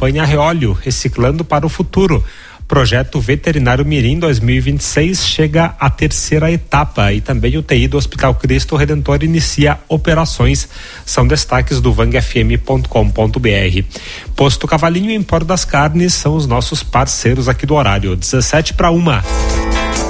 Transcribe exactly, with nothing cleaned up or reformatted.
campanha Reóleo, reciclando para o futuro. Projeto Veterinário Mirim dois mil e vinte e seis chega à terceira etapa e também o T I do Hospital Cristo Redentor inicia operações. São destaques do vang f m ponto com ponto b r. Posto Cavalinho e Empório das Carnes são os nossos parceiros aqui do horário. dezessete para uma.